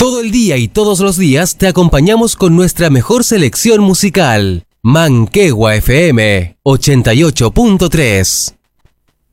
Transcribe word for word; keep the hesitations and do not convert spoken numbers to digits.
Todo el día y todos los días te acompañamos con nuestra mejor selección musical. Manquehue F M ochenta y ocho punto tres.